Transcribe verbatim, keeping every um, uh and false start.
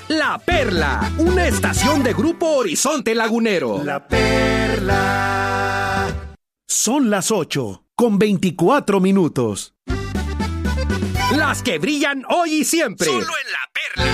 La Perla, una estación de Grupo Horizonte Lagunero. La Perla. Son las ocho, con veinticuatro minutos. Las que brillan hoy y siempre. Solo en La Perla.